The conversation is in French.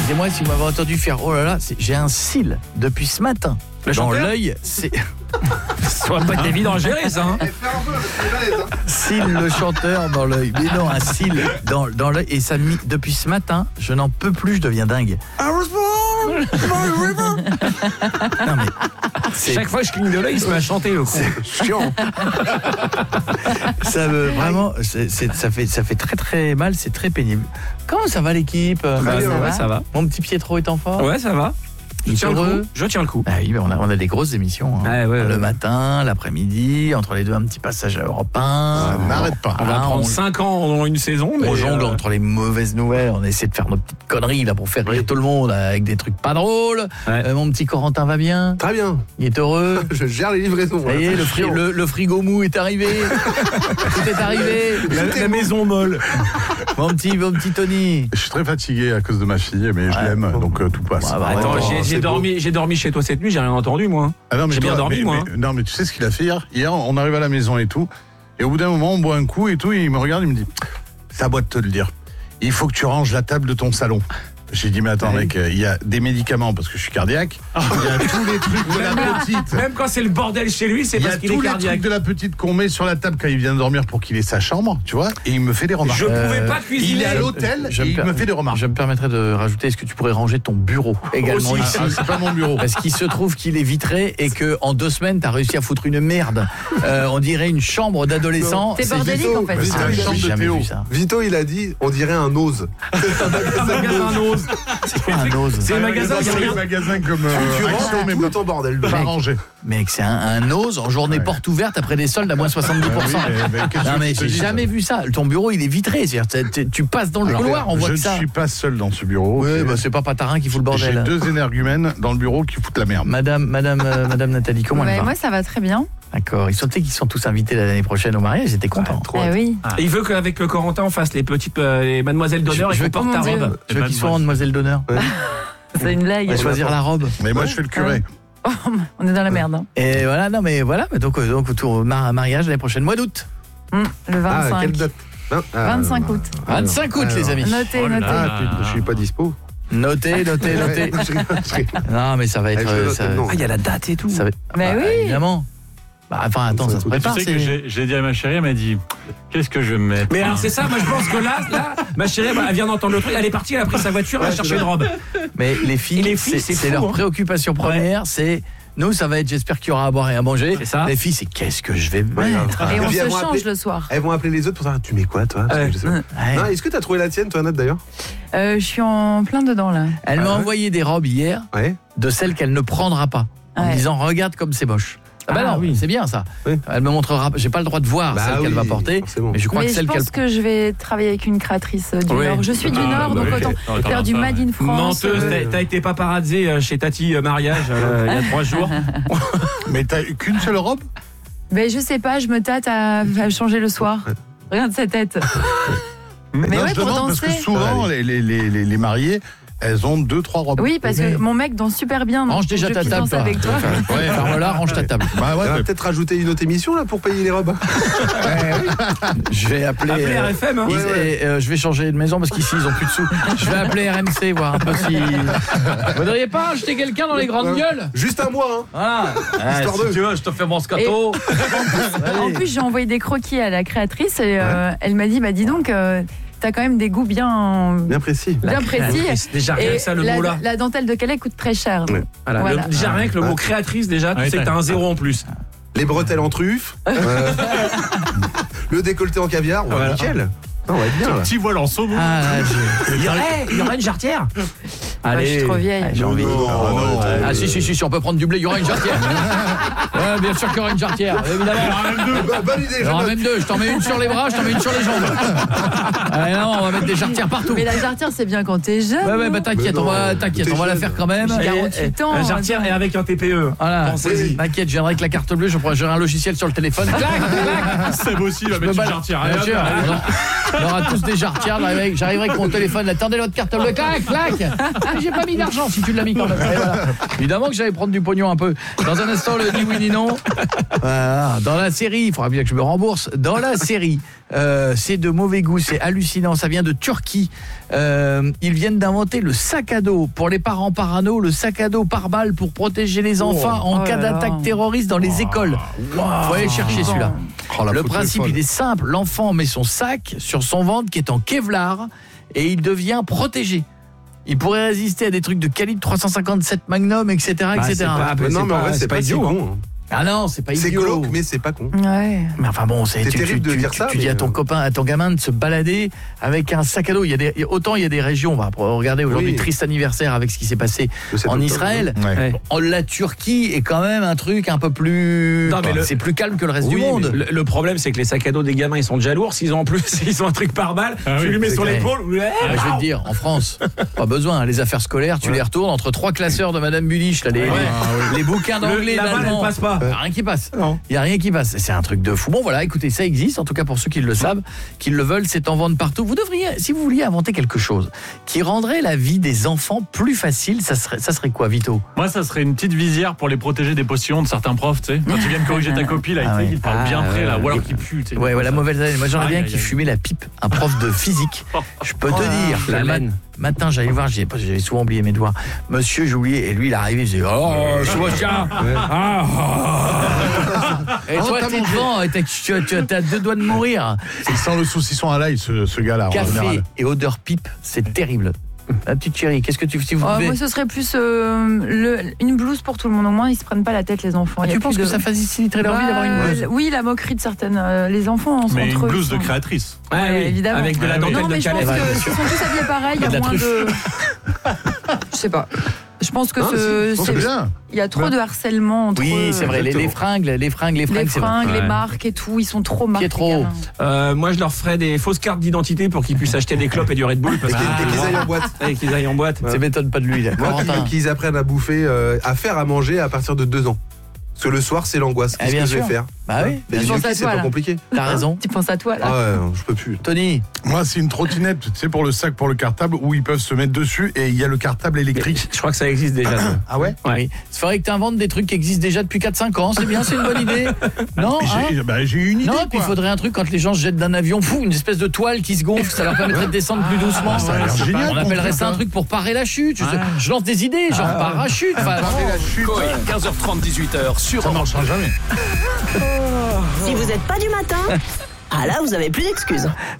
Excusez-moi si vous m'avez entendu faire oh là là, j'ai un cil depuis ce matin. Dans l'œil, c'est... Ça va pas être évident à gérer ça. Hein. Cil le chanteur dans l'œil. Mais non, un cil dans l'œil. Et ça, depuis ce matin, je n'en peux plus, je deviens dingue. Non mais... Chaque fois que je cligne de l'œil, il se met à chanter le con. C'est chiant. Ça me vraiment, ça fait très très mal, c'est très pénible. Comment ça va l'équipe? Ça va. Mon petit Pietro est en forme? Ouais, ça va. Je tiens le coup. Ah oui, on a des grosses émissions. Hein. Ouais, le matin, l'après-midi, entre les deux, un petit passage à Europe 1. On n'arrête pas. On va prendre 5 ans dans une saison. On jongle entre les mauvaises nouvelles. On essaie de faire nos petites conneries là pour faire rire tout le monde avec des trucs pas drôles. Ouais. Mon petit Corentin va bien? Très bien. Il est heureux? Je gère les livraisons. Ça y est, le frigo mou est arrivé. Tout est arrivé. La maison molle. Mon petit Tony. Je suis très fatigué à cause de ma fille, mais je l'aime, donc tout passe. Attends, j'ai dormi chez toi cette nuit, j'ai rien entendu moi. Ah non, mais j'ai bien dormi moi. Non, mais tu sais ce qu'il a fait hier? Hier, on arrive à la maison et tout, et au bout d'un moment, on boit un coup et tout, et il me regarde, il me dit, c'est à moi de te le dire, il faut que tu ranges la table de ton salon. J'ai dit, mais attends mec, il y a des médicaments parce que je suis cardiaque, il y a tous les trucs de la petite. Même quand c'est le bordel chez lui, c'est parce qu'il est tous les cardiaque. trucs de la petite qu'on met sur la table quand il vient de dormir pour qu'il ait sa chambre, tu vois, et il me fait des remarques. Je pouvais pas cuisiner. Il est à l'hôtel et il me fait des remarques. Je me permettrais de rajouter, est-ce que tu pourrais ranger ton bureau également ici? C'est pas mon bureau. Parce qu'il se trouve qu'il est vitré et que en 2 semaines, t'as réussi à foutre une merde. On dirait une chambre d'adolescent. C'est bordélique en fait. C'est la chambre de jamais Théo. vu ça. Vito, il a dit, on dirait un ose. Un magasin Nose. C'est quoi un ose? C'est un magasin C'est qui un magasin comme Tu Action, rentres, mais tout ton bordel. pas rangé. Mec, c'est un ose en journée porte ouverte après des soldes à moins 70%. Non mais j'ai jamais vu ça. Ton bureau, il est vitré. C'est-à-dire, tu passes dans le couloir, on voit je que ça. ne suis pas seul dans ce bureau. Oui, bah, c'est pas Patarin qui fout le J'ai bordel. 2 énergumènes dans le bureau qui foutent la merde. Madame Nathalie, comment elle va? Moi ça va très bien. D'accord. Ils sont tous invités l'année prochaine au mariage. J'étais content. Oui. Il veut qu'avec le Corentin on fasse les petites les mademoiselles d'honneur et qu'on porte ta robe. Je veux qu'ils soient en demoiselle d'honneur. C'est une blague. On va choisir la robe. Mais moi, je fais le curé. Oh, on est dans la merde. Hein. Et voilà, non mais voilà, donc autour au mariage l'année prochaine, mois d'août. Le 25. Ah, quelle date? 25 août. 25 août, les amis. Notez. Ah, putain, je suis pas dispo. Notez. Non, mais ça va être. Il y a la date et tout. Ça va être. Mais oui. Évidemment. Enfin, attends, ça se prépare. Tu sais que j'ai dit à ma chérie, elle m'a dit, qu'est-ce que je vais me mettre? Mais alors c'est ça, moi je pense que là, ma chérie, elle vient d'entendre le truc, elle est partie, elle a pris sa voiture, elle a cherché une robe. Mais les filles, c'est c'est fou, leur hein. préoccupation première, c'est. Nous, ça va être, j'espère qu'il y aura à boire et à manger. C'est ça. Les filles, c'est qu'est-ce que je vais mettre. Et on puis, elles se vont change appeler- le soir. Elles vont appeler les autres pour savoir, tu mets quoi toi? Parce que je sais pas. Ouais. Non, est-ce que t'as trouvé la tienne, toi, Nat, d'ailleurs? Je suis en plein dedans là. Elle m'a envoyé des robes hier Ouais. de celles qu'elle ne prendra pas. En me Ouais. disant, regarde comme c'est moche. Ah bah Ah non, oui. c'est bien ça. Oui. Elle me montrera, j'ai pas le droit de voir Bah celle qu'elle oui, va porter, forcément. mais je crois Mais que je celle qu'elle pense que je vais travailler avec une créatrice du Oui. Nord. Je suis du Nord, donc autant faire du Made in France. Menteuse, t'as été paparazzée chez Tati mariage il y a 3 jours. Mais t'as qu'une seule robe? Mais je sais pas, je me tâte à changer le soir. Regarde sa tête. Mais Non, ouais, je pour demande parce que danser. souvent, les mariés, elles ont 2-3 robes. Oui, parce que mon mec danse super bien. donc range déjà je ta puisse table. danser avec toi. Ouais, ferme-la, range ta table. Bah ouais, On va mais- peut-être rajouter une autre émission là pour payer les robes. Je vais appeler. Appelez RFM, hein. Je vais changer de maison parce qu'ici ils ont plus de sous. Je vais appeler RMC voir un peu si. Vous voudriez pas acheter quelqu'un dans les grandes gueules? Juste un mois, hein. Voilà. Histoire Si de- tu veux, je te fais mon scato. En plus, j'ai envoyé des croquis à la créatrice et elle m'a dit, bah dis donc, t'as quand même des goûts bien Bien précis. précis. Déjà rien Et que ça, le mot là. la dentelle de Calais coûte très cher. Ouais. Voilà. Déjà rien que le mot créatrice, déjà, tu sais que t'as un 0 en plus. Les bretelles en truffe. Le décolleté en caviar. Ouais, Voilà. nickel. Non, on va être bien là. Petit voile en saumon. Ah, Il y aura une jarretière. Ah, je suis trop vieille. j'ai envie. non. Ah si, on peut prendre du blé, il y aura une jarretière. Ouais, bien sûr qu'il y aura une jarretière, évidemment. Bonne idée, Il y en aura même 2, je t'en mets une sur les bras, je t'en mets une sur les jambes. Allez, non, on va mettre des jarretières partout. Mais la jarretière, c'est bien quand t'es jeune. Ouais, bah t'inquiète, on va la faire quand même. J'ai 48 ans. Un jarretière et avec un TPE. Voilà, Pensez-y. t'inquiète, je viendrai avec la carte bleue, j'aurai un logiciel sur le téléphone. Clac, clac. Seb aussi, il va Je me mettre une balade. jarretière. Bien Allez, sûr, hop, on aura tous des jarretières, j'arriverai avec mon téléphone, attendez votre carte bleue, clac, clac. j'ai pas mis d'argent si tu l'as mis quand même. Et voilà. Évidemment que j'allais prendre du pognon un peu. Dans un instant, le ni oui ni non. Voilà. Dans la série, il faudra bien que je me rembourse. Dans la série, c'est de mauvais goût, c'est hallucinant. Ça vient de Turquie. Ils viennent d'inventer le sac à dos. Pour les parents parano, le sac à dos par balle pour protéger les enfants en cas d'attaque terroriste dans les écoles. Faut aller chercher celui-là. Le principe, il est simple. L'enfant met son sac sur son ventre qui est en Kevlar et il devient protégé. Il pourrait résister à des trucs de calibre 357 Magnum, etc. etc. Non, mais en vrai, c'est pas idiot. Con. Ah non, c'est pas idiot. C'est glauque, mais c'est pas con. Ouais. Mais enfin bon, c'est terrible de dire ça. Tu dis à ton copain, à ton gamin de se balader avec un sac à dos. Autant il y a des régions, on va regarder aujourd'hui, triste anniversaire avec ce qui s'est passé en Israël. Ouais. La Turquie est quand même un truc un peu plus... Non, mais c'est plus calme que le reste du monde. Le problème, c'est que les sacs à dos des gamins, ils sont déjà lourds. S'ils ont en plus, ils ont un truc par balle, tu lui mets sur l'épaule. Je vais te dire, en France, pas besoin. Les affaires scolaires, tu les retournes entre 3 classeurs de Madame Bulich, là, les bouquins d'anglais, la balle, elle passe pas. Rien qui passe. Il y a rien qui passe. C'est un truc de fou. Bon voilà, écoutez, ça existe. En tout cas pour ceux qui le savent, qui le veulent, c'est en vente partout. Vous devriez, si vous vouliez inventer quelque chose qui rendrait la vie des enfants plus facile, ça serait quoi, Vito? Moi, ça serait une petite visière pour les protéger des postillons de certains profs, tu sais. Quand ils viennent corriger ta copie, là, ils parlent bien près, là, ou alors qu'ils puent. Ouais, la mauvaise année. Moi, j'aimerais bien qu'il fumait la pipe. Un prof de physique. Je peux te dire, la laine. Matin, j'allais voir, j'avais souvent oublié mes devoirs. Monsieur, j'ai oublié. Et lui, il est arrivé, il disait, Sébastien. Et toi, t'es devant, t'as 2 doigts de mourir. C'est sans le saucisson à l'ail, ce gars-là, en Café général. et odeur pipe, c'est terrible. La petite chérie, qu'est-ce que si vous Moi, ce serait plus une blouse pour tout le monde. Au moins, ils se prennent pas la tête, les enfants. Tu penses que ça faciliterait leur vie d'avoir une blouse? Oui, la moquerie de certaines... les enfants sont mais entre une eux. blouse de créatrice. Ouais, évidemment. Avec de la dentelle non, mais de je pense Calais. que s'ils sont tous habillés pareil, il y a moins de... Je sais pas. Je pense que C'est bien. il y a trop de harcèlement entre Oui, eux. c'est vrai, les fringues, c'est vrai. les marques et tout, ils sont trop marqués. Pietro. Moi, je leur ferais des fausses cartes d'identité pour qu'ils puissent acheter des clopes et du Red Bull. Parce Et qu'ils aillent en boîte. Et qu'ils aillent en boîte. Ça m'étonne pas de lui, là. Corentin. Qu'ils apprennent à bouffer, à faire à manger à partir de 2 ans. Parce que le soir, c'est l'angoisse. Qu'est-ce que je vais faire? Bah oui, Les Je pense à gnocchis, c'est toi, pas là. compliqué. t'as raison. Tu penses à toi, là. Ah ouais, non, je peux plus. Tony, Moi, c'est une trottinette, tu sais, pour le sac, pour le cartable, où ils peuvent se mettre dessus et il y a le cartable électrique. Je crois que ça existe déjà. ça. Ah ouais? oui. Il faudrait que tu inventes des trucs qui existent déjà depuis 4-5 ans, c'est bien, c'est une bonne idée. Non, J'ai une idée. non, puis il quoi. faudrait un truc quand les gens se jettent d'un avion, une espèce de toile qui se gonfle, ça leur permettrait de descendre plus doucement. Ça a l'air génial. On appellerait ça un truc pour parer la chute. Je lance des idées, genre parachute. Enfin, Parer la chute. Coé, 15h30, 18h sur Ça marchera jamais. Si vous n'êtes pas du matin, ah là, vous avez plus d'excuses.